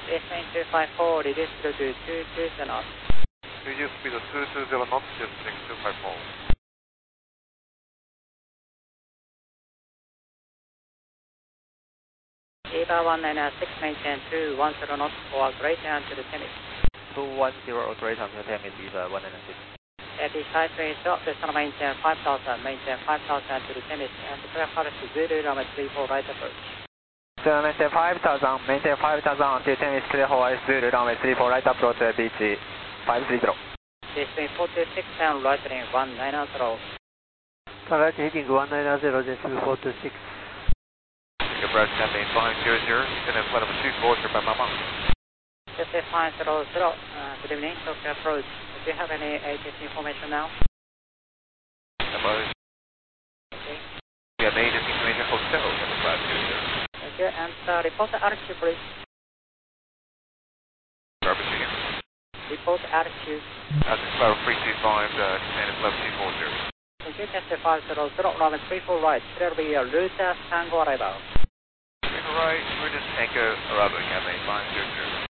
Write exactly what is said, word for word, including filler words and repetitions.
Descend two five four, reduce to two two zero knots. Reduce speed to two two zero knots, descending two five four. Eva one nine six, maintain two one zero knots or greater until Temis. two one zero or greater until Temis, Eva one nine six. Eddie side three short, descend maintain five thousand, maintain five thousand to Temis, and clear for Zulu, runway three four right approach. So maintain five thousand, maintain five thousand until Temis, clear for Zulu, runway three four right approach, beach five three zero. Descend four two six and right heading one nine zero. Right heading one nine zero, descend four two six. Good approach, Cafe five zero zero, descend flight number two four, Japan Mama. Cafe five zero zero, uh, good evening, Tokyo approach. Do you have any A T C information now? Hello. Okay. We have agent information hotel, number five zero zero. Thank you, and uh, report the altitude, please. Garbage again. Report the altitude. Altitude level three two five, uh, descend level two four zero. Thank you, Cafe five zero zero, runway three four right, clear will be a Luta Tango arrival. Right, we're just Tango arrival, Cafe five zero zero.